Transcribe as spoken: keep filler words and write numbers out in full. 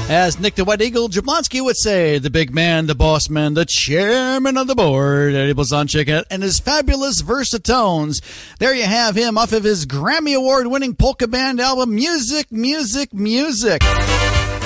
As Nick the White Eagle Jablonski would say, the big man, the boss man, the chairman of the board, Eddie Blazonczyk, and his fabulous Versatones. There you have him off of his Grammy Award-winning polka band album, Music, Music, Music.